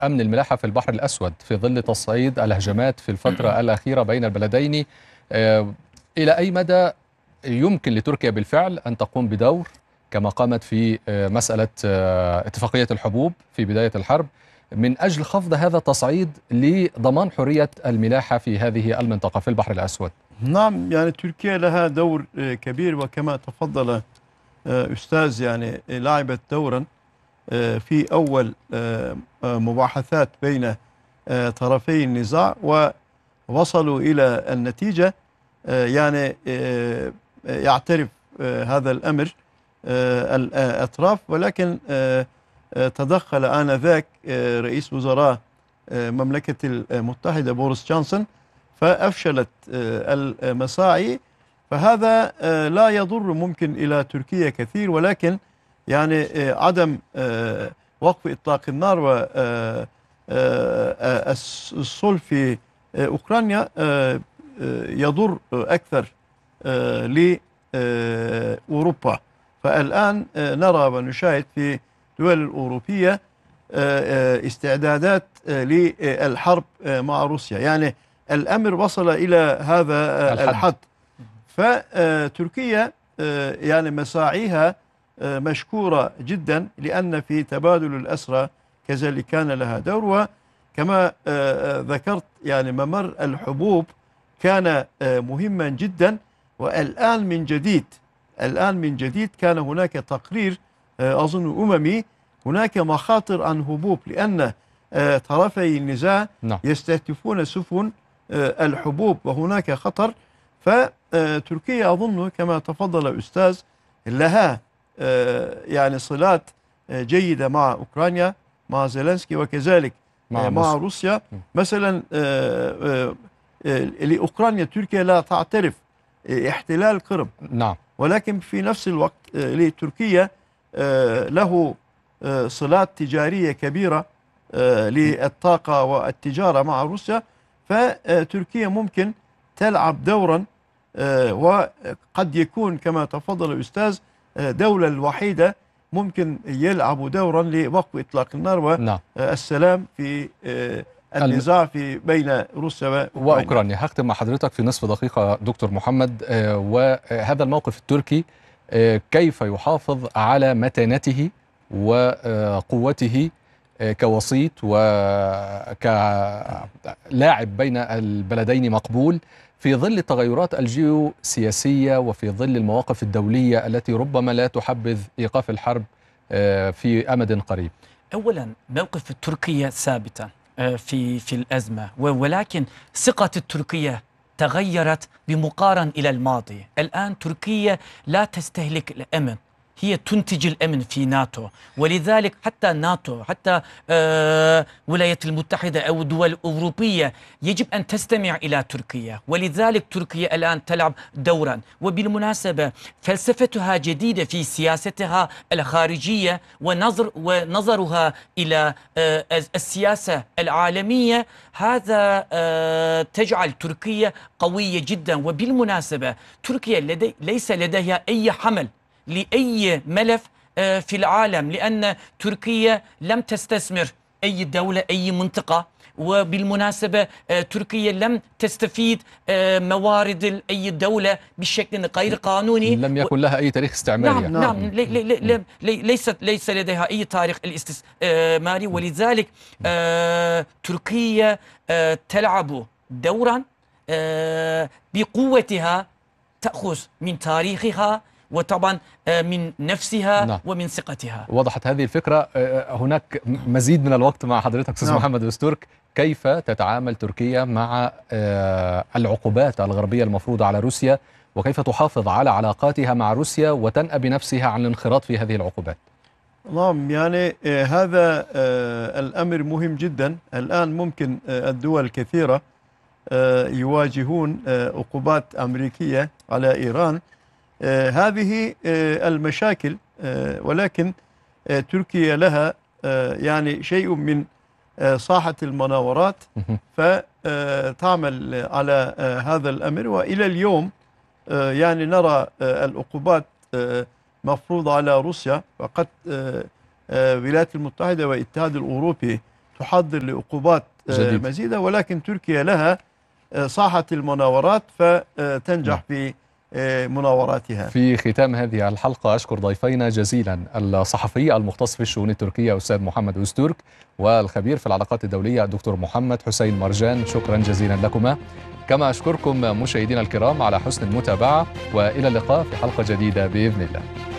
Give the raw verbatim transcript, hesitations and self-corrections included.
أمن الملاحة في البحر الأسود في ظل تصعيد الهجمات في الفترة الأخيرة بين البلدين. إلى أي مدى يمكن لتركيا بالفعل أن تقوم بدور كما قامت في مسألة اتفاقية الحبوب في بداية الحرب من أجل خفض هذا التصعيد لضمان حرية الملاحة في هذه المنطقة في البحر الأسود؟ نعم، يعني تركيا لها دور كبير، وكما تفضل أستاذ يعني لعبت دورا في أول مباحثات بين طرفي النزاع ووصلوا إلى النتيجة. يعني يعترف هذا الأمر الأطراف، ولكن تدخل آنذاك رئيس وزراء المملكة المتحدة بوريس جونسون فأفشلت المساعي. فهذا لا يضر ممكن إلى تركيا كثير، ولكن يعني عدم وقف إطلاق النار والصلح في أوكرانيا يضر أكثر لأوروبا. فالآن نرى ونشاهد في الدول الأوروبية استعدادات للحرب مع روسيا، يعني الأمر وصل إلى هذا الحد, الحد. فتركيا يعني مساعيها مشكورة جدا، لأن في تبادل الأسرى كذلك كان لها دور. وكما ذكرت يعني ممر الحبوب كان مهما جدا، والآن من جديد الآن من جديد كان هناك تقرير أظن أممي هناك مخاطر عن هبوب، لأن طرفي النزاع يستهدفون سفن الحبوب وهناك خطر. فتركيا أظن كما تفضل الأستاذ لها يعني صلات جيدة مع أوكرانيا مع زيلينسكي، وكذلك مع, مع روسيا. مثلا لأوكرانيا تركيا لا تعترف احتلال قرم، نعم، ولكن في نفس الوقت لتركيا له صلات تجارية كبيرة للطاقة والتجارة مع روسيا. فتركيا ممكن تلعب دورا، وقد يكون كما تفضل الأستاذ دولة الوحيدة ممكن يلعب دورا لوقف إطلاق النار والسلام في النزاع في بين روسيا وأوكرانيا. وأوكرانيا. هختم مع حضرتك في نصف دقيقة دكتور محمد، وهذا الموقف التركي كيف يحافظ على متانته وقوته كوسيط وكلاعب بين البلدين مقبول في ظل التغيرات الجيوسياسية وفي ظل المواقف الدولية التي ربما لا تحبذ إيقاف الحرب في أمد قريب؟ أولا موقف تركيا ثابتا في في الأزمة، ولكن ثقة التركية تغيرت بمقارنة إلى الماضي. الآن تركيا لا تستهلك الأمن، هي تنتج الأمن في ناتو، ولذلك حتى ناتو حتى آه الولايات المتحدة أو الدول الأوروبية يجب أن تستمع إلى تركيا، ولذلك تركيا الآن تلعب دورا. وبالمناسبة فلسفتها جديدة في سياستها الخارجية ونظر ونظرها إلى آه السياسة العالمية، هذا آه تجعل تركيا قوية جدا. وبالمناسبة تركيا لدي ليس لديها أي حمل لأي ملف في العالم، لأن تركيا لم تستثمر أي دولة أي منطقة، وبالمناسبة تركيا لم تستفيد موارد أي دولة بشكل غير قانوني، لم يكن لها أي تاريخ استعماري. نعم نعم, نعم لي لي لي لي ليست ليس لديها أي تاريخ الاستعماري، ولذلك تركيا تلعب دورا بقوتها، تأخذ من تاريخها وطبعا من نفسها نعم. ومن ثقتها. وضحت هذه الفكرة. هناك مزيد من الوقت مع حضرتك أستاذ نعم. محمد أستورك، كيف تتعامل تركيا مع العقوبات الغربية المفروضة على روسيا، وكيف تحافظ على علاقاتها مع روسيا وتنأى بنفسها عن الانخراط في هذه العقوبات؟ نعم، يعني هذا الأمر مهم جدا. الآن ممكن الدول كثيرة يواجهون عقوبات أمريكية على إيران. آه هذه آه المشاكل، آه ولكن آه تركيا لها آه يعني شيء من آه ساحة المناورات، فتعمل على آه هذا الأمر. وإلى اليوم آه يعني نرى آه العقوبات آه مفروضة على روسيا، وقد آه آه الولايات المتحدة والاتحاد الأوروبي تحضر لعقوبات آه، جديد. مزيدة، ولكن تركيا لها آه، صاحة المناورات فتنجح في آه، مناوراتها. في ختام هذه الحلقة أشكر ضيفينا جزيلا الصحفي المختص في الشؤون التركية أستاذ محمد أوزتورك، والخبير في العلاقات الدولية الدكتور محمد حسين مرجان. شكرا جزيلا لكما. كما أشكركم مشاهدينا الكرام على حسن المتابعة، وإلى اللقاء في حلقة جديدة بإذن الله.